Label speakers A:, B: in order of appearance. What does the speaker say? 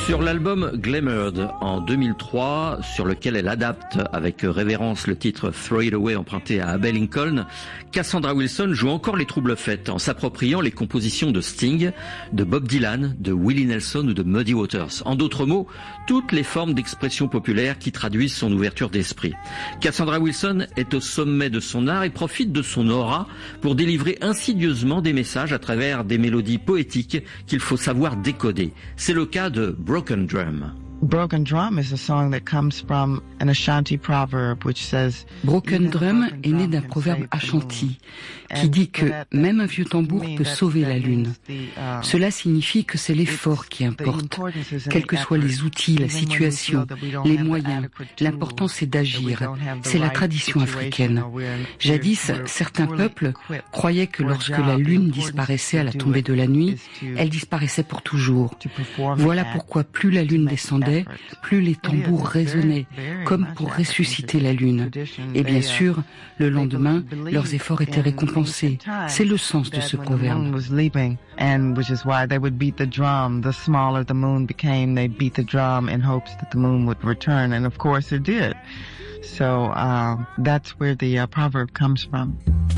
A: Sur l'album Glamoured en 2003, sur lequel elle adapte avec révérence le titre Throw It Away emprunté à Abbey Lincoln, Cassandra Wilson joue encore les troubles faits en s'appropriant les compositions de Sting, de Bob Dylan, de Willie Nelson ou de Muddy Waters. En d'autres mots, toutes les formes d'expression populaire qui traduisent son ouverture d'esprit. Cassandra Wilson est au sommet de son art et profite de son aura pour délivrer insidieusement des messages à travers des mélodies poétiques qu'il faut savoir décoder. C'est le cas de Broken Drum.
B: Broken Drum is a song that comes from an Ashanti proverb which says
C: Broken Drum est né d'un proverbe Ashanti qui dit que même un vieux tambour peut sauver la lune. Cela signifie que c'est l'effort qui importe. Quels que soient les outils, la situation, les moyens, l'important c'est d'agir. C'est la tradition africaine. Jadis, certains peuples croyaient que lorsque la lune disparaissait à la tombée de la nuit, elle disparaissait pour toujours. Voilà pourquoi plus la lune descendait, plus les tambours résonnaient, comme pour ressusciter la lune. Et bien sûr, le lendemain, leurs efforts étaient récompensés. C'est le sens de ce proverbe.
B: And which is why they would beat the drum. The smaller the moon became, they beat the drum in hopes that the moon would return. And of course it did. So that's where the proverb comes from.